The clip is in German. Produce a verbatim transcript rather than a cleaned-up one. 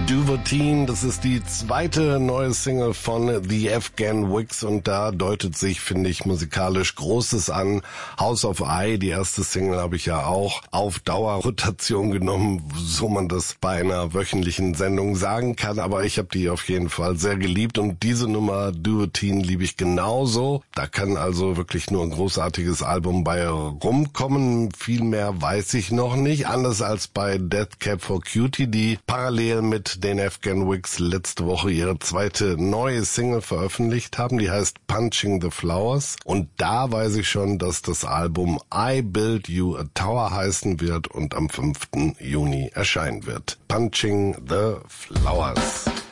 Duvertine, das ist die zweite neue Single von The Afghan Wigs und da deutet sich, finde ich, musikalisch Großes an. House of I, die erste Single, habe ich ja auch auf Dauerrotation genommen, so man das bei einer wöchentlichen Sendung sagen kann, aber ich habe die auf jeden Fall sehr geliebt und diese Nummer Duvertine liebe ich genauso. Da kann also wirklich nur ein großartiges Album bei rumkommen. Viel mehr weiß ich noch nicht, anders als bei Death Cab for Cutie, die parallel mit den Afghan Wigs letzte Woche ihre zweite neue Single veröffentlicht haben. Die heißt Punching the Flowers. Und da weiß ich schon, dass das Album I Build You a Tower heißen wird und am fünften Juni erscheinen wird. Punching the Flowers.